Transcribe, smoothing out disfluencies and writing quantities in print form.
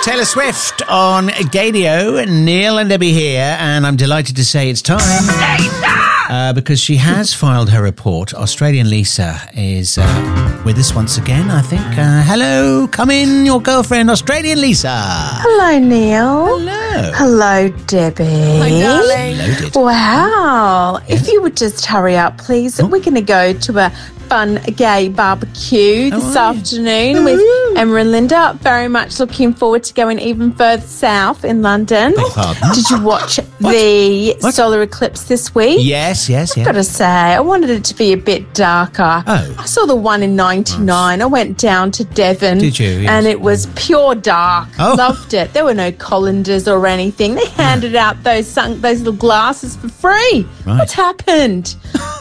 Taylor Swift on Gadio. Neil and Debbie here, and I'm delighted to say it's time. Because she has filed her report. Australian Lisa is with us once again, I think. Hello, come in, your girlfriend, Australian Lisa. Hello, Neil. Hello. Hello, Debbie. Hi, darling. Loaded. Wow. If you would just hurry up, please. We're going to go to a fun gay barbecue this afternoon with Emma and Linda. Very much looking forward to going even further south in London. Beg pardon? Did you watch the solar eclipse this week? Yes. I've got to say, I wanted it to be a bit darker. Oh. I saw the one in 99. I went down to Devon. Did you? Yes. And it was pure dark. Oh. Loved it. There were no colanders or anything. They handed out those little glasses for free. Right. What's happened?